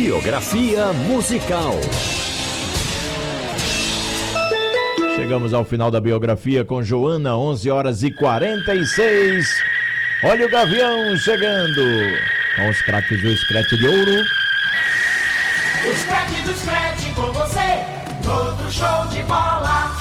Biografia musical. Chegamos ao final da biografia com Joana, 11h46. Olha o Gavião chegando com os craques do Scratch de Ouro. O Scratch do Scratch com você, outro show de bola.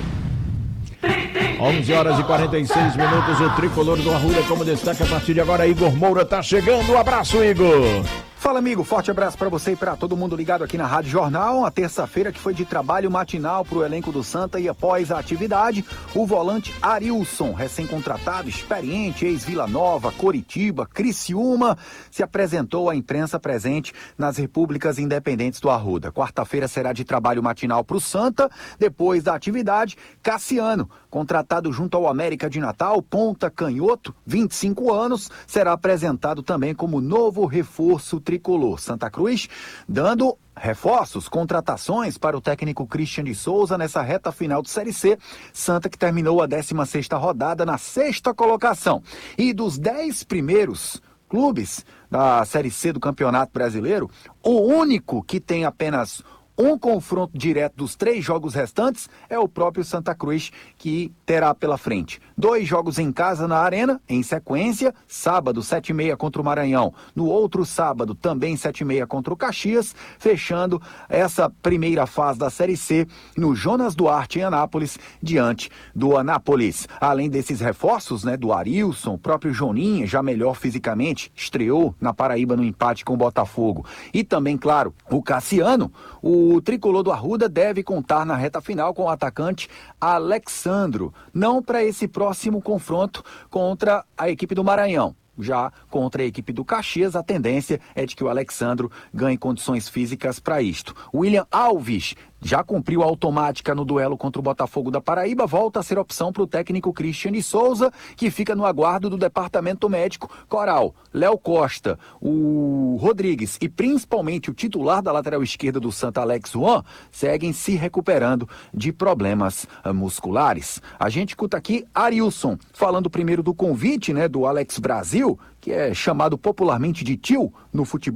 11h46, o tricolor do Arruda como destaque a partir de agora. Igor Moura tá chegando, um abraço, Igor. Fala, amigo, forte abraço pra você e pra todo mundo ligado aqui na Rádio Jornal. Uma terça-feira que foi de trabalho matinal pro elenco do Santa e após a atividade, o volante Arilson, recém-contratado, experiente, ex-Vila Nova, Coritiba, Criciúma, se apresentou à imprensa presente nas Repúblicas Independentes do Arruda. Quarta-feira será de trabalho matinal pro Santa. Depois da atividade, Cassiano, contratado junto ao América de Natal, ponta canhoto, 25 anos, será apresentado também como novo reforço tricolor. Santa Cruz dando reforços, contratações para o técnico Christian de Souza nessa reta final de Série C. Santa que terminou a 16ª rodada na 6ª colocação. E dos 10 primeiros clubes da Série C do Campeonato Brasileiro, o único que tem apenas um confronto direto dos 3 jogos restantes é o próprio Santa Cruz, que terá pela frente 2 jogos em casa na Arena, em sequência, sábado 7h30 contra o Maranhão, no outro sábado também 7h30 contra o Caxias, fechando essa primeira fase da Série C no Jonas Duarte em Anápolis, diante do Anápolis. Além desses reforços, do Arilson, o próprio Joninha, já melhor fisicamente, estreou na Paraíba no empate com o Botafogo. E também, claro, o Cassiano, o tricolor do Arruda deve contar na reta final com o atacante Alexandro, não para esse próximo confronto contra a equipe do Maranhão. Já contra a equipe do Caxias, a tendência é de que o Alexandro ganhe condições físicas para isto. William Alves já cumpriu a automática no duelo contra o Botafogo da Paraíba, volta a ser opção para o técnico Christian de Souza, que fica no aguardo do departamento médico. Coral, Léo Costa, o Rodrigues e principalmente o titular da lateral esquerda do Santa, Alex Juan, seguem se recuperando de problemas musculares. A gente escuta aqui Arilson, falando primeiro do convite, do Alex Brasil, que é chamado popularmente de tio no futebol